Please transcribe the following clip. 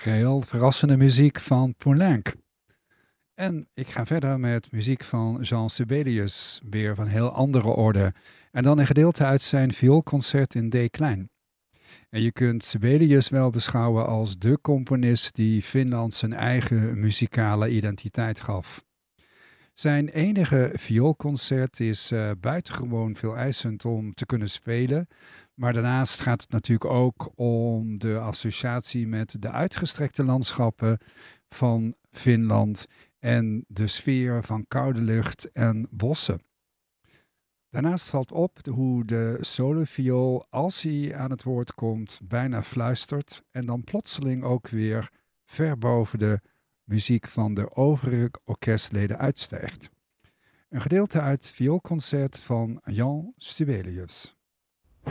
Geheel verrassende muziek van Poulenc. En ik ga verder met muziek van Jean Sibelius, weer van heel andere orde. En dan een gedeelte uit zijn vioolconcert in D klein. En je kunt Sibelius wel beschouwen als de componist die Finland zijn eigen muzikale identiteit gaf. Zijn enige vioolconcert is buitengewoon veeleisend om te kunnen spelen. Maar daarnaast gaat het natuurlijk ook om de associatie met de uitgestrekte landschappen van Finland en de sfeer van koude lucht en bossen. Daarnaast valt op hoe de soloviool, als hij aan het woord komt, bijna fluistert en dan plotseling ook weer ver boven de muziek van de overige orkestleden uitstijgt. Een gedeelte uit het vioolconcert van Jan Sibelius.